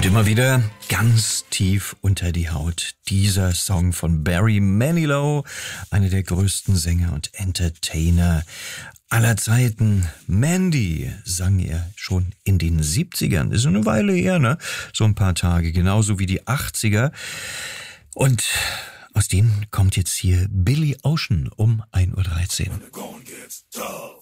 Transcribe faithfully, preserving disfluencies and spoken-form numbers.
Geht immer wieder ganz tief unter die Haut. Dieser Song von Barry Manilow, einer der größten Sänger und Entertainer aller Zeiten. Mandy sang er schon in den siebzigern. Ist eine Weile her, ne? So ein paar Tage, genauso wie die achtziger. Und aus denen kommt jetzt hier Billy Ocean um ein Uhr dreizehn.